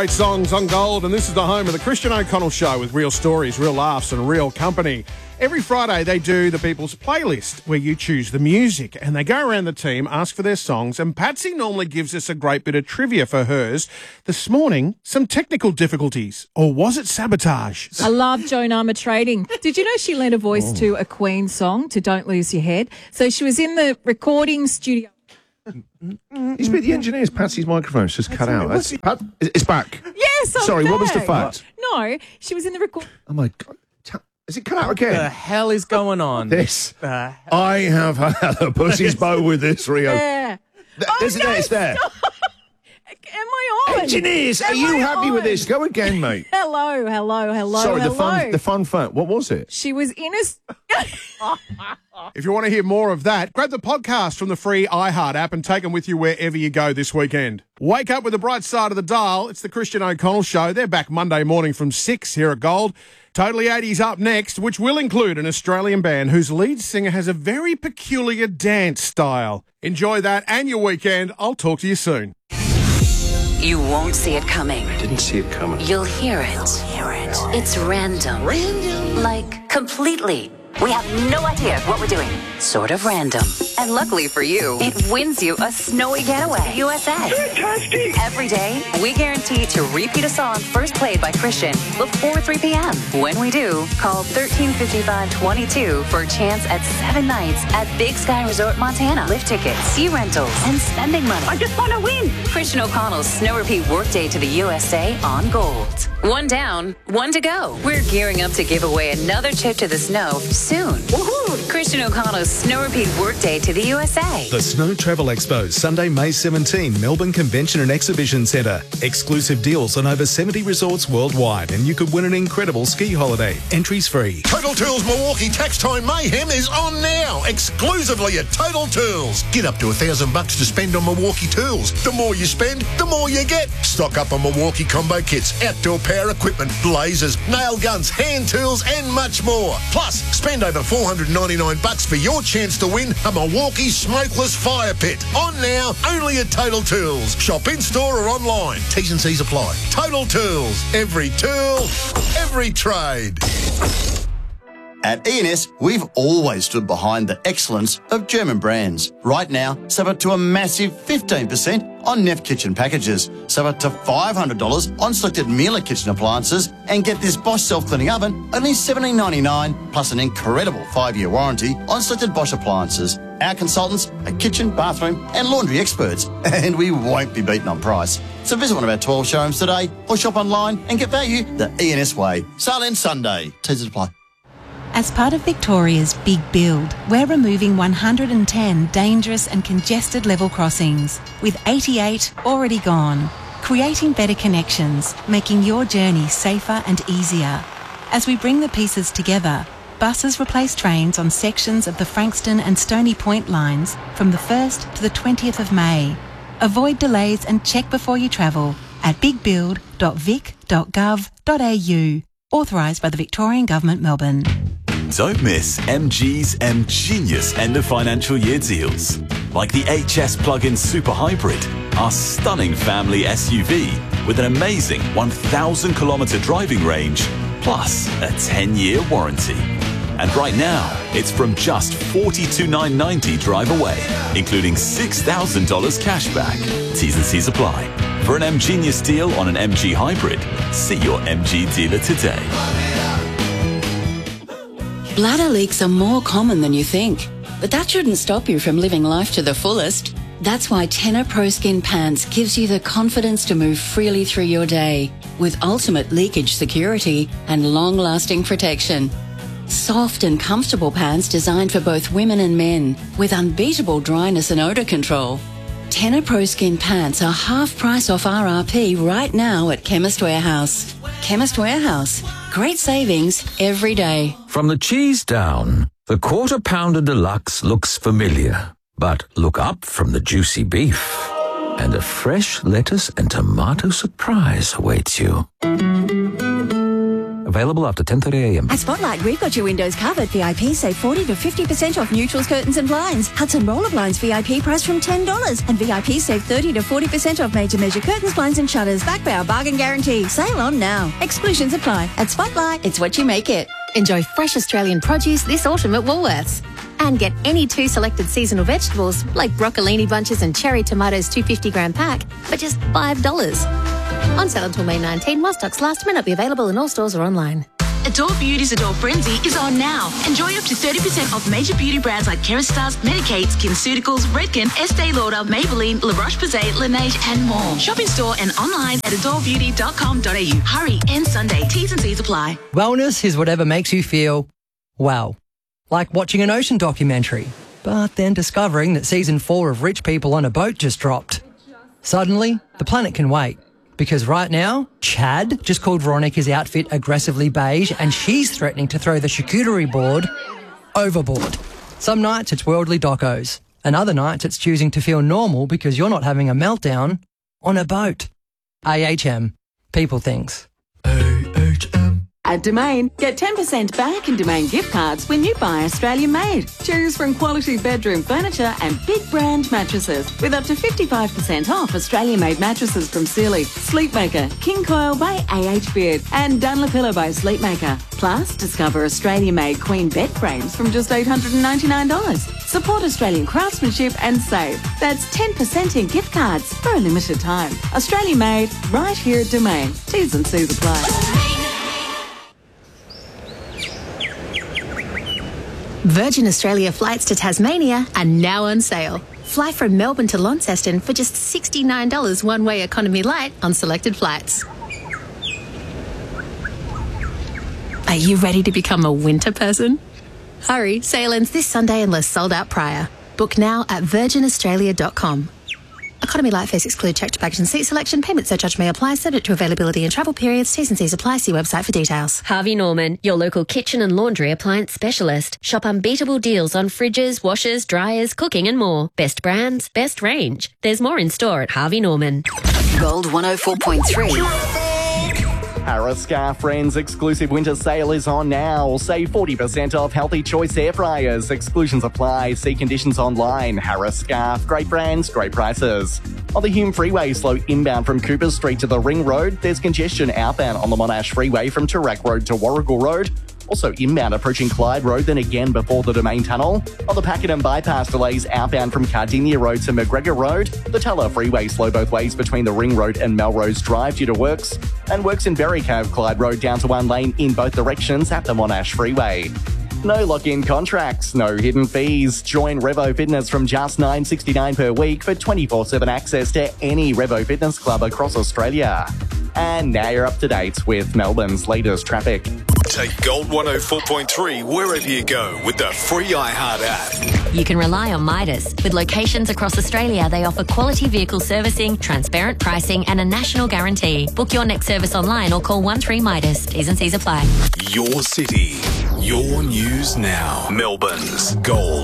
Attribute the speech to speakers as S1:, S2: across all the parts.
S1: Great songs on Gold, and this is the home of the Christian O'Connell Show with real stories, real laughs and real company. Every Friday they do the People's Playlist where you choose the music and they go around the team, ask for their songs, and Patsy normally gives us a great bit of trivia for hers. This morning, some technical difficulties. Or was it sabotage?
S2: I love Joan Armour Trading. Did you know she lent a voice to a Queen song, to Don't Lose Your Head? So she was in the recording studio.
S3: He's been the engineer's Patsy's microphone's just cut out. It's back.
S2: Yes, I'm
S3: Sorry,
S2: back.
S3: what was the fact?
S2: No, she was in the record.
S3: Oh my God. Is it cut out again?
S4: What the hell is going on?
S3: This. I have had a pussy's bow with this, Rio.
S2: Yeah.
S3: It's there.
S2: Stop. Am I on?
S3: Engineers, are you happy with this? Go again, mate.
S2: Hello.
S3: Sorry, the fun fact. What was it?
S2: She was in a...
S1: If you want to hear more of that, grab the podcast from the free iHeart app and take them with you wherever you go this weekend. Wake up with the bright side of the dial. It's the Christian O'Connell Show. They're back Monday morning from 6 here at Gold. Totally 80s up next, which will include an Australian band whose lead singer has a very peculiar dance style. Enjoy that and your weekend. I'll talk to you soon.
S5: You won't see it coming.
S3: I didn't see it coming.
S5: You'll hear it. It's random. Like, completely. We have no idea what we're doing. Sort of random. And luckily for you, it wins you a snowy getaway. USA.
S6: Fantastic!
S5: Every day, we guarantee to repeat a song first played by Christian before 3 p.m. When we do, call 1355-22 for a chance at 7 nights at Big Sky Resort, Montana. Lift tickets, ski rentals, and spending money.
S6: I just want to win!
S5: Christian O'Connell's Snow Repeat Workday to the USA on Gold. One down, one to go. We're gearing up to give away another trip to the snow soon.
S6: Woohoo!
S5: Christian O'Connell's Snow Repeat Workday to the USA.
S7: The Snow Travel Expo, Sunday, May 17, Melbourne Convention and Exhibition Centre. Exclusive deals on over 70 resorts worldwide, and you could win an incredible ski holiday. Entries free.
S8: Total Tools Milwaukee Tax Time Mayhem is on now, exclusively at Total Tools. Get up to $1,000 to spend on Milwaukee tools. The more you spend, the more you get. Stock up on Milwaukee combo kits, outdoor power equipment, lasers, nail guns, hand tools, and much more. Plus, spend over $499 for your chance to win a Milwaukee smokeless fire pit. On now, only at Total Tools. Shop in store or online. T's and C's apply. Total Tools. Every tool, every trade.
S9: At E&S, we've always stood behind the excellence of German brands. Right now, save up to a massive 15% on Neff kitchen packages, save up to $500 on selected Miele kitchen appliances, and get this Bosch self-cleaning oven only $17.99, plus an incredible 5-year warranty on selected Bosch appliances. Our consultants are kitchen, bathroom and laundry experts, and we won't be beaten on price. So visit one of our 12 showrooms today or shop online and get value the E&S way. Sale ends Sunday. T's apply.
S10: As part of Victoria's Big Build, we're removing 110 dangerous and congested level crossings, with 88 already gone, creating better connections, making your journey safer and easier. As we bring the pieces together, buses replace trains on sections of the Frankston and Stony Point lines from the 1st to the 20th of May. Avoid delays and check before you travel at bigbuild.vic.gov.au. Authorised by the Victorian Government, Melbourne.
S11: Don't miss MG's M-Genius End of Financial Year deals. Like the HS Plug-in Super Hybrid, our stunning family SUV with an amazing 1,000-kilometre driving range, plus a 10-year warranty. And right now, it's from just $42,990 drive away, including $6,000 cash back. T's and C's apply. For an M-Genius deal on an MG Hybrid, see your MG dealer today.
S5: Bladder leaks are more common than you think, but that shouldn't stop you from living life to the fullest. That's why Tena Pro Skin Pants gives you the confidence to move freely through your day with ultimate leakage security and long-lasting protection. Soft and comfortable pants designed for both women and men with unbeatable dryness and odour control. Tena Pro Skin Pants are half price off RRP right now at Chemist Warehouse. Chemist Warehouse. Great savings every day.
S12: From the cheese down, the Quarter Pounder Deluxe looks familiar. But look up from the juicy beef, and a fresh lettuce and tomato surprise awaits you. Available after 10:30am.
S5: At Spotlight, we've got your windows covered. VIP save 40 to 50% off neutrals, curtains and blinds. Hudson Roller Blinds VIP price from $10. And VIP save 30 to 40% off made to measure curtains, blinds and shutters. Back by our bargain guarantee. Sale on now. Exclusions apply. At Spotlight, it's what you make it.
S4: Enjoy fresh Australian produce this autumn at Woolworths. And get any 2 selected seasonal vegetables like broccolini bunches and cherry tomatoes 250-gram pack for just $5. On sale until May 19, while stocks last, may not be available in all stores or online.
S6: Adore Beauty's Adore Frenzy is on now. Enjoy up to 30% off major beauty brands like Kerastase, Medik8, SkinCeuticals, Redken, Estee Lauder, Maybelline, La Roche-Posay, Laneige and more. Shop in store and online at adorebeauty.com.au. Hurry, end Sunday. T's and C's apply.
S13: Wellness is whatever makes you feel well. Like watching an ocean documentary, but then discovering that season 4 of Rich People on a Boat just dropped. Suddenly, the planet can wait. Because right now, Chad just called Veronica's outfit aggressively beige and she's threatening to throw the charcuterie board overboard. Some nights it's worldly docos, and other nights it's choosing to feel normal because you're not having a meltdown on a boat. AHM. People things.
S14: At Domain, get 10% back in Domain gift cards when you buy Australian made. Choose from quality bedroom furniture and big brand mattresses with up to 55% off Australian made mattresses from Sealy, Sleepmaker, King Coil by AH Beard and Dunlopillow by Sleepmaker. Plus, discover Australian made queen bed frames from just $899. Support Australian craftsmanship and save. That's 10% in gift cards for a limited time. Australian made, right here at Domain. T's and C's apply.
S4: Virgin Australia flights to Tasmania are now on sale. Fly from Melbourne to Launceston for just $69 one-way economy light on selected flights. Are you ready to become a winter person? Hurry, sale ends this Sunday unless sold out prior. Book now at virginaustralia.com. Economy light fares exclude checked baggage and seat selection. Payment surcharge may apply, subject to availability and travel periods. T's and C's apply. See website for details.
S15: Harvey Norman, your local kitchen and laundry appliance specialist. Shop unbeatable deals on fridges, washers, dryers, cooking and more. Best brands, best range. There's more in store at Harvey Norman.
S5: Gold 104.3.
S16: Harris Scarf Friends exclusive winter sale is on now. Save 40% off Healthy Choice air fryers. Exclusions apply. See conditions online. Harris Scarf. Great brands, great prices. On the Hume Freeway, slow inbound from Cooper Street to the Ring Road. There's congestion outbound on the Monash Freeway from Toorak Road to Warrigal Road. Also inbound approaching Clyde Road, then again before the Domain Tunnel. On the Pakenham bypass, delays outbound from Cardinia Road to McGregor Road. The Teller Freeway slow both ways between the Ring Road and Melrose Drive due to works. And works in Berry Cove, Clyde Road down to one lane in both directions at the Monash Freeway. No lock-in contracts, no hidden fees. Join Revo Fitness from just $9.69 per week for 24/7 access to any Revo Fitness club across Australia. And now you're up to date with Melbourne's latest traffic.
S17: Take Gold 104.3 wherever you go with the free iHeart app.
S15: You can rely on Midas. With locations across Australia, they offer quality vehicle servicing, transparent pricing and a national guarantee. Book your next service online or call 13-MIDAS. T's and C's apply.
S17: Your city, your news now. Melbourne's Gold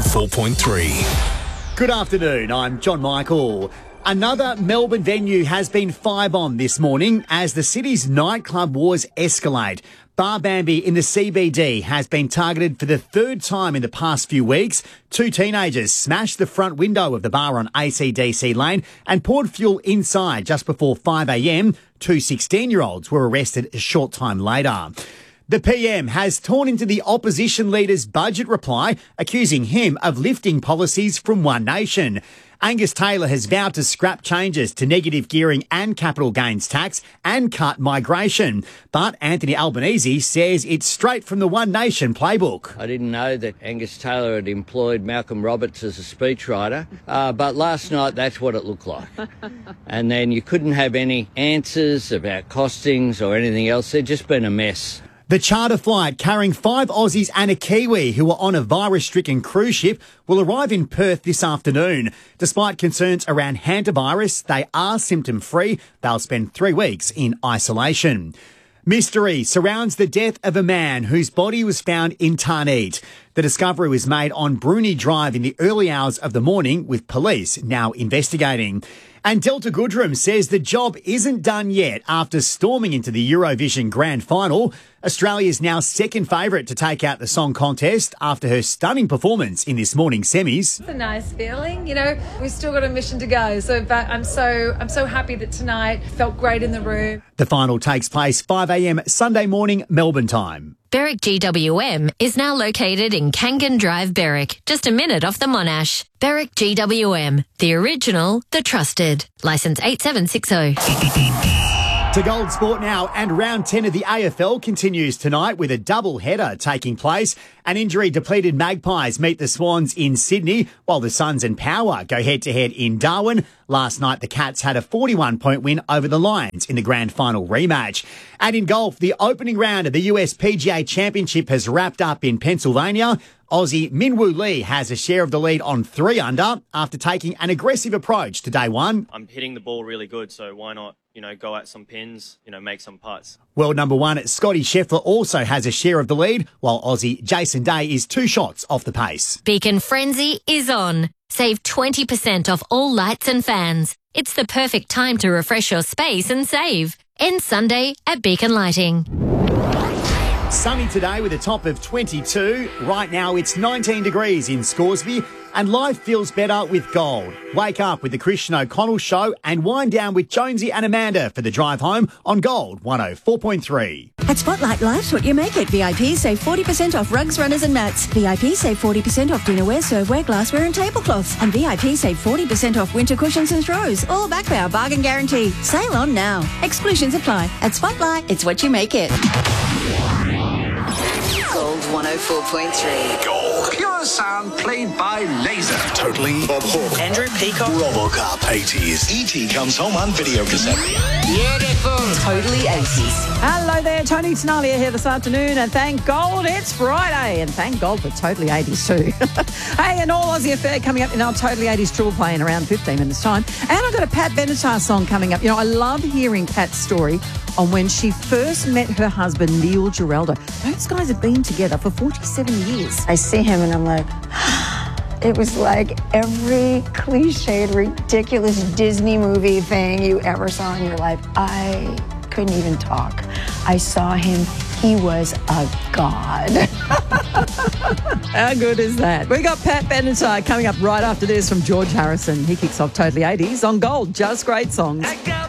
S17: 104.3.
S18: Good afternoon, I'm John Michael. Another Melbourne venue has been firebombed this morning as the city's nightclub wars escalate. Bar Bambi in the CBD has been targeted for the third time in the past few weeks. 2 teenagers smashed the front window of the bar on ACDC Lane and poured fuel inside just before 5 a.m. 2 16-year-olds were arrested a short time later. The PM has torn into the opposition leader's budget reply, accusing him of lifting policies from One Nation. Angus Taylor has vowed to scrap changes to negative gearing and capital gains tax and cut migration. But Anthony Albanese says it's straight from the One Nation playbook.
S19: I didn't know that Angus Taylor had employed Malcolm Roberts as a speechwriter, but last night that's what it looked like. And then you couldn't have any answers about costings or anything else. There'd just been a mess.
S18: The charter flight carrying 5 Aussies and a Kiwi who were on a virus-stricken cruise ship will arrive in Perth this afternoon. Despite concerns around hantavirus, they are symptom-free. They'll spend 3 weeks in isolation. Mystery surrounds the death of a man whose body was found in Tarneit. The discovery was made on Bruni Drive in the early hours of the morning, with police now investigating. And Delta Goodrem says the job isn't done yet after storming into the Eurovision Grand Final. Australia's now second favourite to take out the song contest after her stunning performance in this morning's semis.
S20: It's a nice feeling, you know. We've still got a mission to go, but I'm so happy that tonight felt great in the room.
S18: The final takes place 5 a.m. Sunday morning, Melbourne time.
S15: Berwick GWM is now located in Kangan Drive, Berwick, just a minute off the Monash. Berwick GWM, the original, the trusted. Licence 8760.
S18: To Gold Sport now, and round 10 of the AFL continues tonight with a double header taking place. An injury-depleted Magpies meet the Swans in Sydney, while the Suns and Power go head-to-head in Darwin. Last night, the Cats had a 41-point win over the Lions in the grand final rematch. And in golf, the opening round of the US PGA Championship has wrapped up in Pennsylvania. Aussie Minwoo Lee has a share of the lead on 3 under after taking an aggressive approach to day one.
S21: I'm hitting the ball really good, so why not, go at some pins, make some putts.
S18: World number one, Scotty Scheffler, also has a share of the lead, while Aussie Jason Day is 2 shots off the pace.
S15: Beacon Frenzy is on. Save 20% off all lights and fans. It's the perfect time to refresh your space and save. End Sunday at Beacon Lighting.
S18: Sunny today with a top of 22. Right now it's 19 degrees in Scoresby, and life feels better with gold. Wake up with the Christian O'Connell Show and wind down with Jonesy and Amanda for the drive home on Gold 104.3.
S22: At Spotlight, life's what you make it. VIP save 40% off rugs, runners and mats. VIP save 40% off dinnerware, serveware, glassware and tablecloths. And VIP save 40% off winter cushions and throws. All backed by our bargain guarantee. Sale on now. Exclusions apply. At Spotlight, it's what you make it.
S23: Gold 104.3.
S24: Gold. Pure sound played by laser.
S17: Totally. Bob Hawke.
S23: Andrew Peacock.
S24: RoboCop. 80s. E.T. comes home on video cassette.
S23: Beautiful. Totally 80s.
S25: Hello there, Tony Tenalia here this afternoon, and thank God it's Friday, and thank God for Totally 80s too. Hey, an all Aussie affair coming up in our Totally 80s triple play in around 15 minutes time, and I've got a Pat Benatar song coming up. I love hearing Pat's story on when she first met her husband, Neil Giraldo. Those guys have been together for 47 years.
S26: I see him and I'm like, it was like every cliched, ridiculous Disney movie thing you ever saw in your life. I couldn't even talk. I saw him. He was a god.
S25: How good is that? We got Pat Benatar coming up right after this from George Harrison. He kicks off Totally 80s on Gold. Just great songs.